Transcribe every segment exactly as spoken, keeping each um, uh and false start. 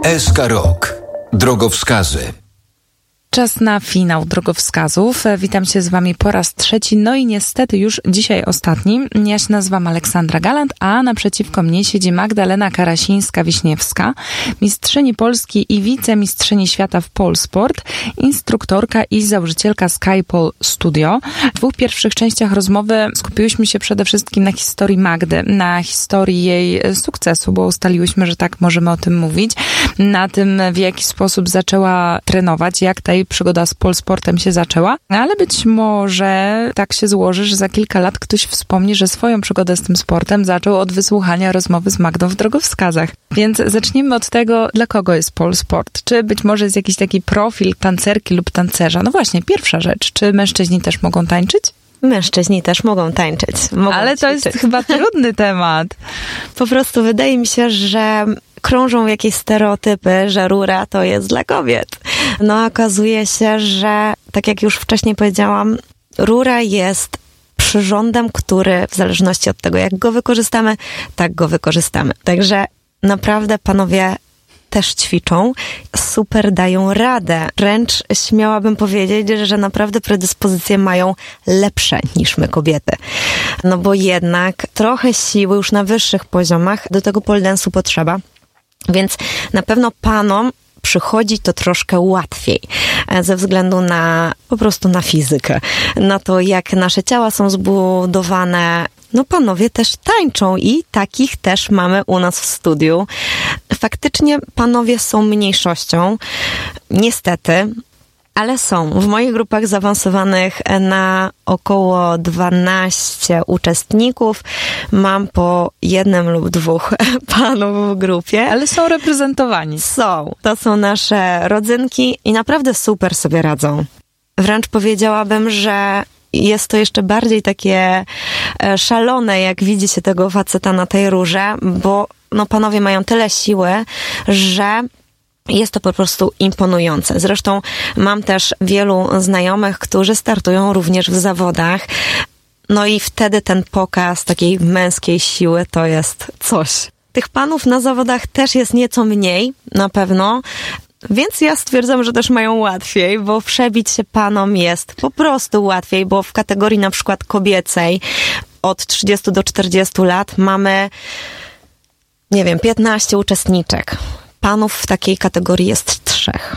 S K Rock. Drogowskazy. Czas na finał drogowskazów. Witam się z wami po raz trzeci, no i niestety już dzisiaj ostatni. Ja się nazywam Aleksandra Galant, a naprzeciwko mnie siedzi Magdalena Karasińska-Wiśniewska, mistrzyni Polski i wicemistrzyni świata w Polsport, instruktorka i założycielka Skypole Studio. W dwóch pierwszych częściach rozmowy skupiłyśmy się przede wszystkim na historii Magdy, na historii jej sukcesu, bo ustaliłyśmy, że tak możemy o tym mówić, na tym, w jaki sposób zaczęła trenować, jak ta jej przygoda z Polsportem się zaczęła, ale być może tak się złoży, że za kilka lat ktoś wspomni, że swoją przygodę z tym sportem zaczął od wysłuchania rozmowy z Magdą w drogowskazach. Więc zacznijmy od tego, dla kogo jest Polsport? Czy być może jest jakiś taki profil tancerki lub tancerza? No właśnie, pierwsza rzecz. Czy mężczyźni też mogą tańczyć? Mężczyźni też mogą tańczyć. Mogą Ale to ćwiczyć. jest chyba trudny temat. Po prostu wydaje mi się, że krążą jakieś stereotypy, że rura to jest dla kobiet. No okazuje się, że tak jak już wcześniej powiedziałam, rura jest przyrządem, który w zależności od tego, jak go wykorzystamy, tak go wykorzystamy. Także naprawdę panowie też ćwiczą, super dają radę. Wręcz śmiałabym powiedzieć, że naprawdę predyspozycje mają lepsze niż my kobiety. No bo jednak trochę siły już na wyższych poziomach do tego pole dance'u potrzeba. Więc na pewno panom przychodzi to troszkę łatwiej ze względu na po prostu na fizykę, na to, jak nasze ciała są zbudowane. No panowie też tańczą i takich też mamy u nas w studiu. Faktycznie panowie są mniejszością, niestety, ale są. W moich grupach zaawansowanych na około dwanaście uczestników mam po jednym lub dwóch panów w grupie. Ale są reprezentowani. Są. To są nasze rodzynki i naprawdę super sobie radzą. Wręcz powiedziałabym, że jest to jeszcze bardziej takie szalone, jak widzi się tego faceta na tej rurze, bo no panowie mają tyle siły, że jest to po prostu imponujące. Zresztą mam też wielu znajomych, którzy startują również w zawodach. No i wtedy ten pokaz takiej męskiej siły to jest coś. Tych panów na zawodach też jest nieco mniej, na pewno. Więc ja stwierdzam, że też mają łatwiej, bo przebić się panom jest po prostu łatwiej, bo w kategorii na przykład kobiecej od trzydziestu do czterdziestu lat mamy, nie wiem, piętnaście uczestniczek. Panów w takiej kategorii jest trzech.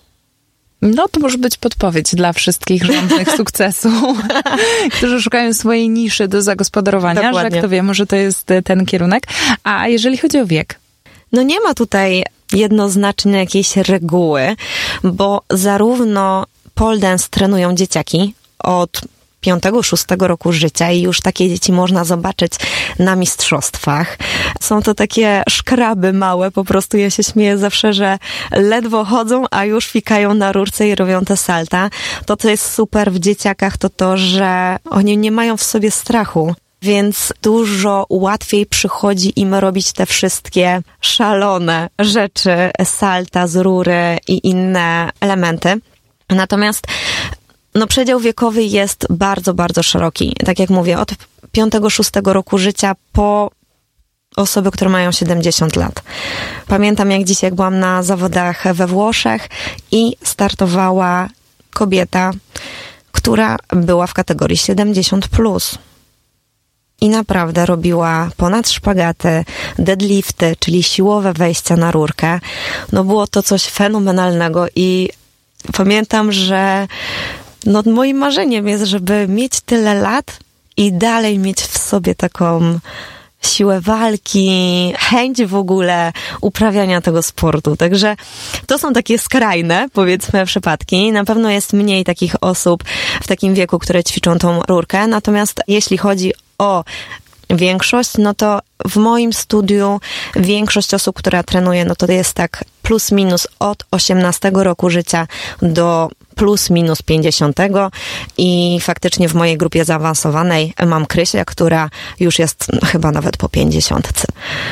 No to może być podpowiedź dla wszystkich żądnych sukcesu, którzy szukają swojej niszy do zagospodarowania, Dokładnie. Że kto wie, może to jest ten kierunek. A jeżeli chodzi o wiek? No nie ma tutaj jednoznacznej jakiejś reguły, bo zarówno pole dance trenują dzieciaki od piątego, szóstego roku życia i już takie dzieci można zobaczyć na mistrzostwach. Są to takie szkraby małe, po prostu ja się śmieję zawsze, że ledwo chodzą, a już fikają na rurce i robią te salta. To, co jest super w dzieciakach, to to, że oni nie mają w sobie strachu. Więc dużo łatwiej przychodzi im robić te wszystkie szalone rzeczy, salta z rury i inne elementy. Natomiast no przedział wiekowy jest bardzo, bardzo szeroki. Tak jak mówię, od piątego, szóstego roku życia po osoby, które mają siedemdziesiąt lat. Pamiętam jak dzisiaj, jak byłam na zawodach we Włoszech i startowała kobieta, która była w kategorii siedemdziesiąt plus. I naprawdę robiła ponad szpagaty, deadlifty, czyli siłowe wejścia na rurkę. No było to coś fenomenalnego i pamiętam, że no moim marzeniem jest, żeby mieć tyle lat i dalej mieć w sobie taką siłę walki, chęć w ogóle uprawiania tego sportu. Także to są takie skrajne, powiedzmy, przypadki. Na pewno jest mniej takich osób w takim wieku, które ćwiczą tą rurkę. Natomiast jeśli chodzi o większość, no to w moim studiu większość osób, która trenuje, no to jest tak plus minus od osiemnastego roku życia do plus minus pięćdziesiątego i faktycznie w mojej grupie zaawansowanej mam Krysię, która już jest chyba nawet po pięćdziesiątce.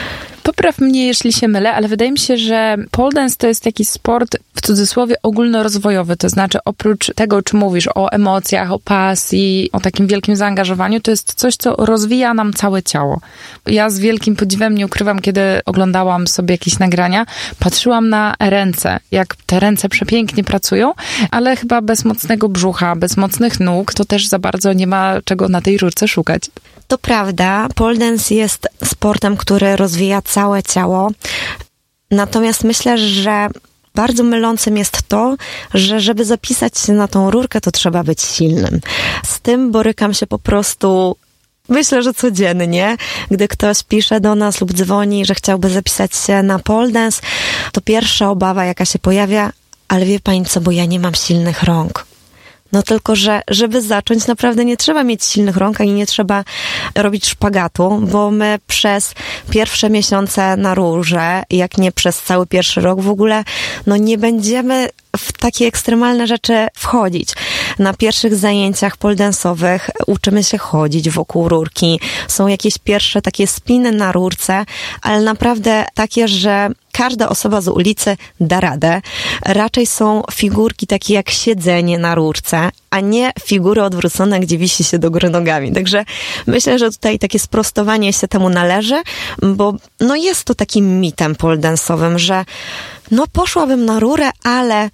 Popraw mnie, jeśli się mylę, ale wydaje mi się, że pole dance to jest taki sport w cudzysłowie ogólnorozwojowy, to znaczy oprócz tego, czy mówisz o emocjach, o pasji, o takim wielkim zaangażowaniu, to jest coś, co rozwija nam całe ciało. Ja z wielkim podziwem, nie ukrywam, kiedy oglądałam sobie jakieś nagrania, patrzyłam na ręce, jak te ręce przepięknie pracują, ale chyba bez mocnego brzucha, bez mocnych nóg, to też za bardzo nie ma czego na tej rurce szukać. To prawda, pole dance jest sportem, który rozwija całe ciało. Natomiast myślę, że bardzo mylącym jest to, że żeby zapisać się na tą rurkę, to trzeba być silnym. Z tym borykam się po prostu, myślę, że codziennie. Gdy ktoś pisze do nas lub dzwoni, że chciałby zapisać się na pole dance, to pierwsza obawa, jaka się pojawia, ale wie pani co, bo ja nie mam silnych rąk. No tylko, że żeby zacząć, naprawdę nie trzeba mieć silnych rąk i nie trzeba robić szpagatu, bo my przez pierwsze miesiące na rurze, jak nie przez cały pierwszy rok w ogóle, no nie będziemy w takie ekstremalne rzeczy wchodzić. Na pierwszych zajęciach pole dance'owych uczymy się chodzić wokół rurki. Są jakieś pierwsze takie spiny na rurce, ale naprawdę takie, że każda osoba z ulicy da radę. Raczej są figurki takie jak siedzenie na rurce, a nie figury odwrócone, gdzie wisi się do góry nogami. Także myślę, że tutaj takie sprostowanie się temu należy, bo no jest to takim mitem pole dance'owym, że no poszłabym na rurę, ale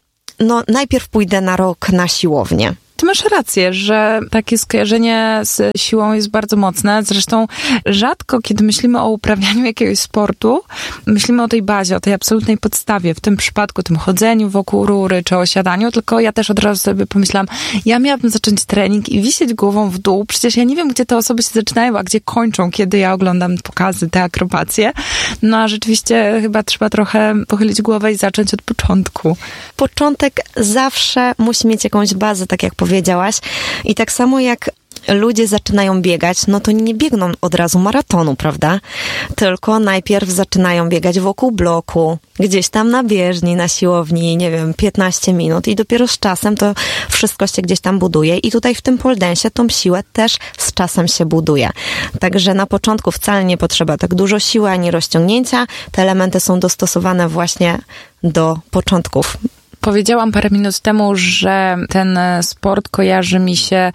no najpierw pójdę na rok na siłownię. Ty masz rację, że takie skojarzenie z siłą jest bardzo mocne. Zresztą rzadko, kiedy myślimy o uprawianiu jakiegoś sportu, myślimy o tej bazie, o tej absolutnej podstawie. W tym przypadku, tym chodzeniu wokół rury, czy o siadaniu, tylko ja też od razu sobie pomyślałam, ja miałabym zacząć trening i wisieć głową w dół. Przecież ja nie wiem, gdzie te osoby się zaczynają, a gdzie kończą, kiedy ja oglądam pokazy, te akrobacje. No a rzeczywiście chyba trzeba trochę pochylić głowę i zacząć od początku. Początek zawsze musi mieć jakąś bazę, tak jak powiedziałaś. I tak samo jak ludzie zaczynają biegać, no to nie biegną od razu maratonu, prawda? Tylko najpierw zaczynają biegać wokół bloku, gdzieś tam na bieżni, na siłowni, nie wiem, piętnaście minut i dopiero z czasem to wszystko się gdzieś tam buduje i tutaj w tym pole dance'ie tą siłę też z czasem się buduje. Także na początku wcale nie potrzeba tak dużo siły ani rozciągnięcia. Te elementy są dostosowane właśnie do początków. Powiedziałam parę minut temu, że ten sport kojarzy mi się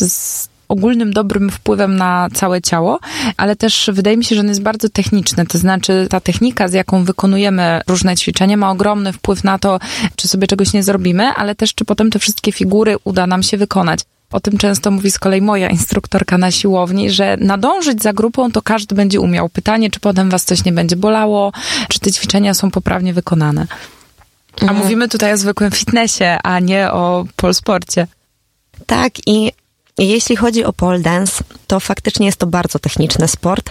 z ogólnym dobrym wpływem na całe ciało, ale też wydaje mi się, że on jest bardzo techniczny, to znaczy ta technika, z jaką wykonujemy różne ćwiczenia, ma ogromny wpływ na to, czy sobie czegoś nie zrobimy, ale też czy potem te wszystkie figury uda nam się wykonać. O tym często mówi z kolei moja instruktorka na siłowni, że nadążyć za grupą to każdy będzie umiał. Pytanie, czy potem was coś nie będzie bolało, czy te ćwiczenia są poprawnie wykonane. A mhm. mówimy tutaj o zwykłym fitnessie, a nie o polsporcie. Tak, i jeśli chodzi o pole dance, to faktycznie jest to bardzo techniczny sport.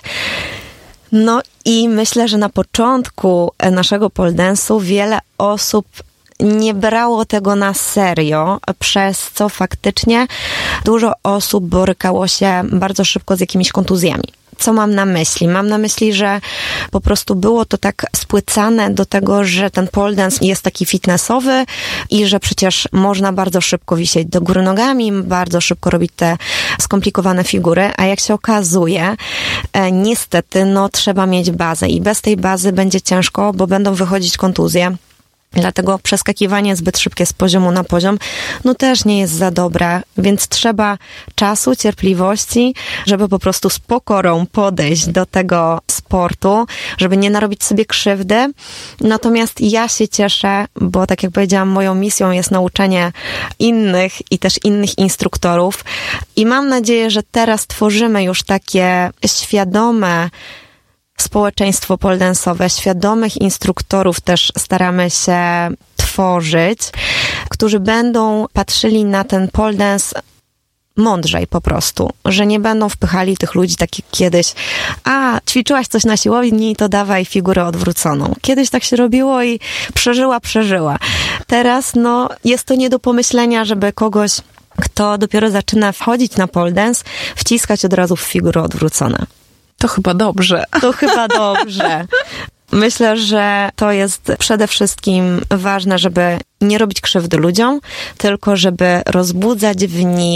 No i myślę, że na początku naszego pole dance'u wiele osób nie brało tego na serio, przez co faktycznie dużo osób borykało się bardzo szybko z jakimiś kontuzjami. Co mam na myśli? Mam na myśli, że po prostu było to tak spłycane do tego, że ten pole dance jest taki fitnessowy i że przecież można bardzo szybko wisieć do góry nogami, bardzo szybko robić te skomplikowane figury, a jak się okazuje, e, niestety, no trzeba mieć bazę i bez tej bazy będzie ciężko, bo będą wychodzić kontuzje. Dlatego przeskakiwanie zbyt szybkie z poziomu na poziom, no też nie jest za dobre, więc trzeba czasu, cierpliwości, żeby po prostu z pokorą podejść do tego sportu, żeby nie narobić sobie krzywdy. Natomiast ja się cieszę, bo tak jak powiedziałam, moją misją jest nauczenie innych i też innych instruktorów i mam nadzieję, że teraz tworzymy już takie świadome społeczeństwo pole dance'owe, świadomych instruktorów też staramy się tworzyć, którzy będą patrzyli na ten pole dance mądrzej po prostu, że nie będą wpychali tych ludzi tak jak kiedyś, a ćwiczyłaś coś na siłowni, to dawaj figurę odwróconą. Kiedyś tak się robiło i przeżyła, przeżyła. Teraz no jest to nie do pomyślenia, żeby kogoś, kto dopiero zaczyna wchodzić na pole dance, wciskać od razu w figury odwrócone. To chyba dobrze. To chyba dobrze. Myślę, że to jest przede wszystkim ważne, żeby nie robić krzywdy ludziom, tylko żeby rozbudzać w nich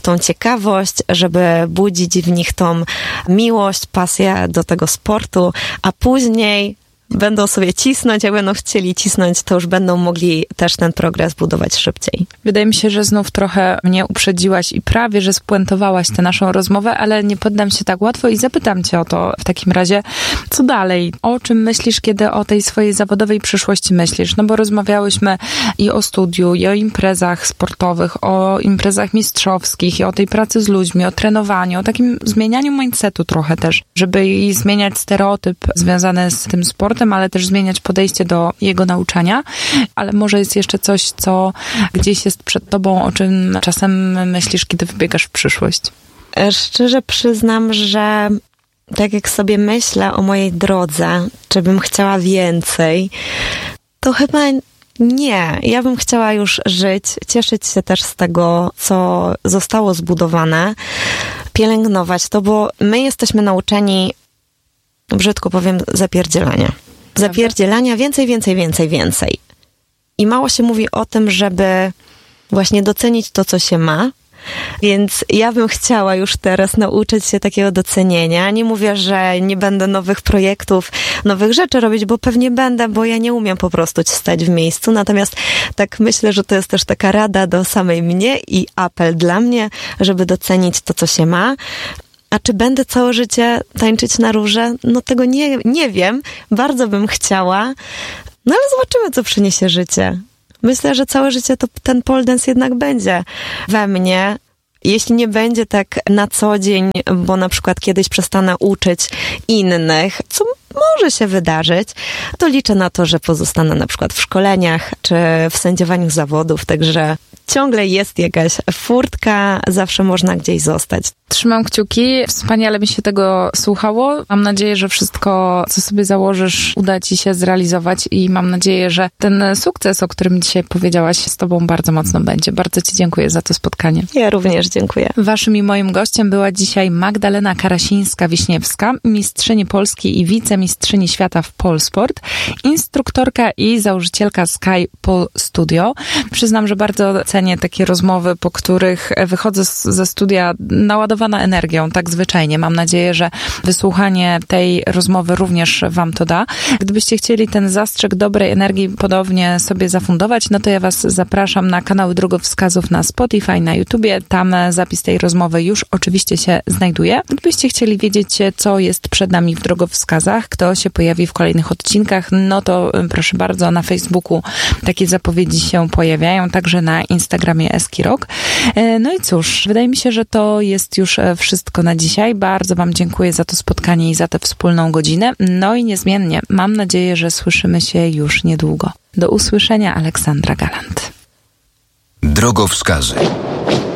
tą ciekawość, żeby budzić w nich tą miłość, pasję do tego sportu, a później będą sobie cisnąć, jak będą chcieli cisnąć, to już będą mogli też ten progres budować szybciej. Wydaje mi się, że znów trochę mnie uprzedziłaś i prawie, że spuentowałaś tę naszą rozmowę, ale nie poddam się tak łatwo i zapytam cię o to w takim razie, co dalej? O czym myślisz, kiedy o tej swojej zawodowej przyszłości myślisz? No bo rozmawiałyśmy i o studiu, i o imprezach sportowych, o imprezach mistrzowskich, i o tej pracy z ludźmi, o trenowaniu, o takim zmienianiu mindsetu trochę też, żeby i zmieniać stereotyp związany z tym sportem, ale też zmieniać podejście do jego nauczania, ale może jest jeszcze coś, co gdzieś jest przed tobą, o czym czasem myślisz, kiedy wybiegasz w przyszłość? Szczerze przyznam, że tak jak sobie myślę o mojej drodze, czy bym chciała więcej, to chyba nie. Ja bym chciała już żyć, cieszyć się też z tego, co zostało zbudowane, pielęgnować to, bo my jesteśmy nauczeni, brzydko powiem, zapierdzielania. Zapierdzielania więcej, więcej, więcej, więcej. I mało się mówi o tym, żeby właśnie docenić to, co się ma. Więc ja bym chciała już teraz nauczyć się takiego docenienia. Nie mówię, że nie będę nowych projektów, nowych rzeczy robić, bo pewnie będę, bo ja nie umiem po prostu stać w miejscu. Natomiast tak myślę, że to jest też taka rada do samej mnie i apel dla mnie, żeby docenić to, co się ma. A czy będę całe życie tańczyć na róże? No tego nie, nie wiem. Bardzo bym chciała. No ale zobaczymy, co przyniesie życie. Myślę, że całe życie to ten pole dance jednak będzie we mnie. Jeśli nie będzie tak na co dzień, bo na przykład kiedyś przestanę uczyć innych, co może się wydarzyć, to liczę na to, że pozostanę na przykład w szkoleniach czy w sędziowaniu zawodów, także ciągle jest jakaś furtka, zawsze można gdzieś zostać. Trzymam kciuki, wspaniale mi się tego słuchało. Mam nadzieję, że wszystko, co sobie założysz, uda ci się zrealizować i mam nadzieję, że ten sukces, o którym dzisiaj powiedziałaś, z tobą bardzo mocno będzie. Bardzo ci dziękuję za to spotkanie. Ja również dziękuję. Waszym i moim gościem była dzisiaj Magdalena Karasińska-Wiśniewska, mistrzyni Polski i wicemistrzyni świata w Polsport, instruktorka i założycielka Sky Pole Studio. Przyznam, że bardzo cenię takie rozmowy, po których wychodzę z, ze studia naładowana energią, tak zwyczajnie. Mam nadzieję, że wysłuchanie tej rozmowy również wam to da. Gdybyście chcieli ten zastrzyk dobrej energii podobnie sobie zafundować, no to ja was zapraszam na kanały Drogowskazów na Spotify, na YouTubie. Tam zapis tej rozmowy już oczywiście się znajduje. Gdybyście chcieli wiedzieć, co jest przed nami w Drogowskazach, kto się pojawi w kolejnych odcinkach, no to proszę bardzo, na Facebooku takie zapowiedzi się pojawiają, także na Instagramie Eskirok. No i cóż, wydaje mi się, że to jest już wszystko na dzisiaj. Bardzo wam dziękuję za to spotkanie i za tę wspólną godzinę. No i niezmiennie mam nadzieję, że słyszymy się już niedługo. Do usłyszenia, Aleksandra Galant. Drogowskazy.